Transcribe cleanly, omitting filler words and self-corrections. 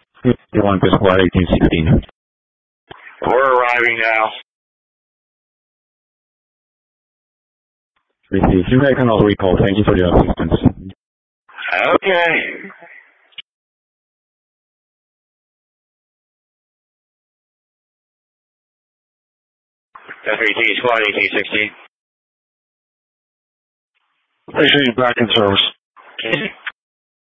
51 to squad 1816. We're arriving now. Received. You may can also recall. Thank you for your assistance. Okay. F-18 squad 1816. Appreciate you back in service. Okay.